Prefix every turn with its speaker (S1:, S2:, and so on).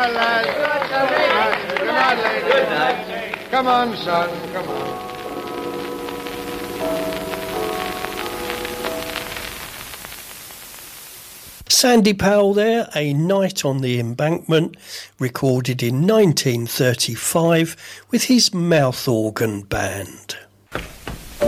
S1: night, lads. Good night, ladies. Good night. Come on, son, come on.
S2: Sandy Powell there, A Night on the Embankment, recorded in 1935 with his Mouth Organ Band.